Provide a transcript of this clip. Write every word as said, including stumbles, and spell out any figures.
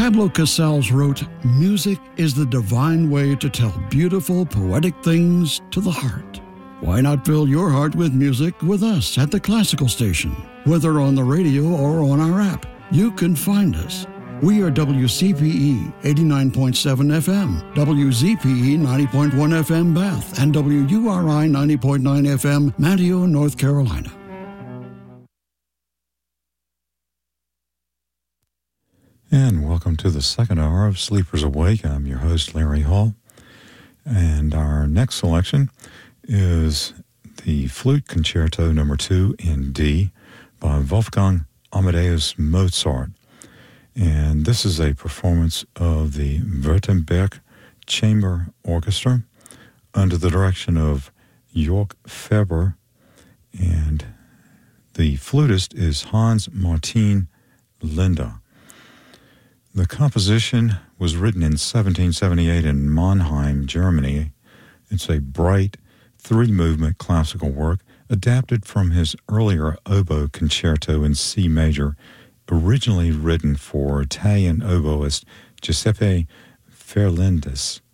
Pablo Casals wrote, "Music is the divine way to tell beautiful, poetic things to the heart." Why not fill your heart with music with us at the Classical Station? Whether on the radio or on our app, you can find us. We are W C P E eighty-nine point seven F M, W Z P E ninety point one F M Bath, and W U R I ninety point nine F M Manteo, North Carolina. And welcome to the second hour of Sleepers Awake. I'm your host, Larry Hall. And our next selection is the Flute Concerto Number two in D by Wolfgang Amadeus Mozart. And this is a performance of the Württemberg Chamber Orchestra under the direction of Jörg Feber, and the flutist is Hans Martin Linde. The composition was written in seventeen seventy-eight in Mannheim, Germany. It's a bright, three-movement classical work adapted from his earlier oboe concerto in C major, originally written for Italian oboist Giuseppe Ferlindis.